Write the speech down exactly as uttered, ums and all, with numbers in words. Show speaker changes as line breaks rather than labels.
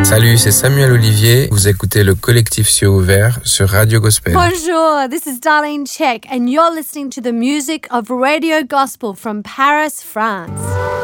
Salut, c'est Samuel Olivier. Vous écoutez le collectif Cieux Ouvert sur Radio Gospel.
Bonjour, this is Darlene Check, and you're listening to the music of Radio Gospel from Paris, France.